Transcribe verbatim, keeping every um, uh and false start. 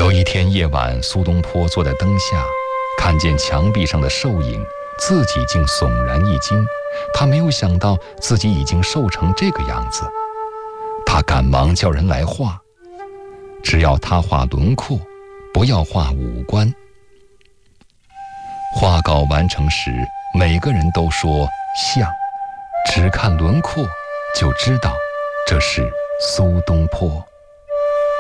有一天夜晚，苏东坡坐在灯下，看见墙壁上的瘦影，自己竟悚然一惊。他没有想到自己已经瘦成这个样子，他赶忙叫人来画，只要他画轮廓，不要画五官。画稿完成时，每个人都说像，只看轮廓就知道这是苏东坡。